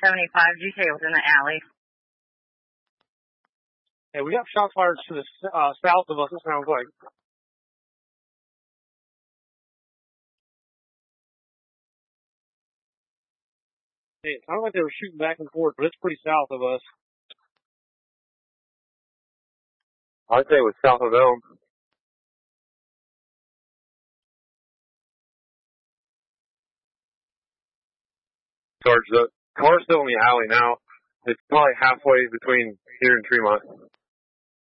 75. GK was in the alley. Hey, we got shot fired to the south of us, it sounds like. Hey, it sounds like they were shooting back and forth, but it's pretty south of us. I'd say it was south of them. Sarge, the car's still in the alley now. It's probably halfway between here and Tremont.